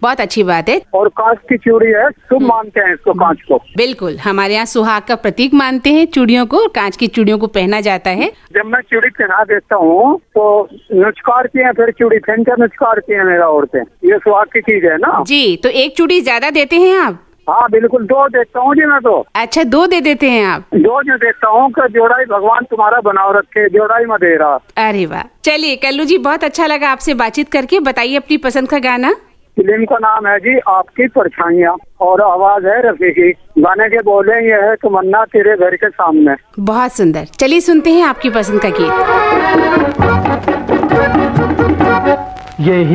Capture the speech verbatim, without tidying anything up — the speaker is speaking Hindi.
बहुत अच्छी बात है। और कांच की चूड़ी है, शुभ मानते हैं इसको, कांच को। बिल्कुल, हमारे यहाँ सुहाग का प्रतीक मानते हैं चूड़ियों को, कांच की चूड़ियों को पहना जाता है। जब मैं चूड़ी पहना देता हूँ तो नुचकारती हैं, फिर चूड़ी फेंक कर नुचकारती हैं मेरा औरतें। ये सुहाग की चीज है ना जी। तो एक चूड़ी ज्यादा देते हैं आप? हाँ बिल्कुल, दो देता हूँ जी मैं तो। अच्छा, दो दे देते हैं आप? दो जो देता हूँ कि जोड़ा ही भगवान तुम्हारा बनाओ रखे, जोड़ा ही मैं दे रहा। अरे वाह, चलिए कल्लू जी, बहुत अच्छा लगा आपसे बातचीत करके। बताइए अपनी पसंद का गाना। फिल्म का नाम है जी आपकी परछाइयाँ और आवाज है रफी की। गाने के बोले ये है तमन्ना तेरे घर के सामने। बहुत सुंदर, चलिए सुनते हैं आपकी पसंद का गीत। यही